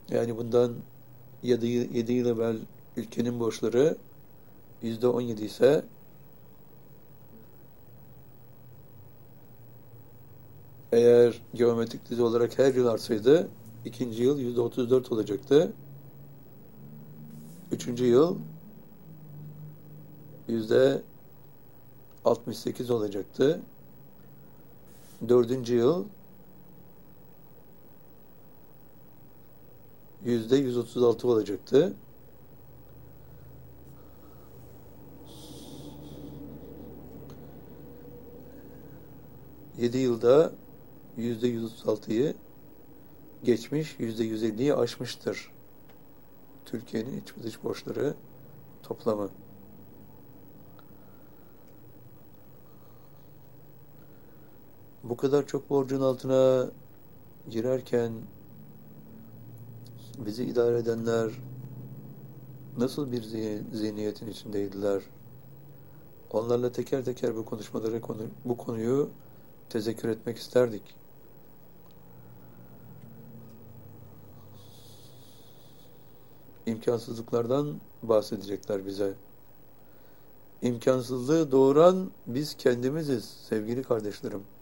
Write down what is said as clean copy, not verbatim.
Yani bundan 7 yıl evvel ülkenin borçları %17 ise eğer geometrik dizi olarak her yıl artsaydı ikinci yıl %34 olacaktı. Üçüncü yıl %68 olacaktı. Dördüncü yıl %136 olacaktı. 7 yılda %136'yı geçmiş, %150'yi aşmıştır Türkiye'nin iç ve dış borçları toplamı. Bu kadar çok borcun altına girerken bizi idare edenler nasıl bir zihniyetin içindeydiler? Onlarla teker teker bu konuyu tezekkür etmek isterdik. İmkansızlıklardan bahsedecekler bize. İmkansızlığı doğuran biz kendimiziz sevgili kardeşlerim.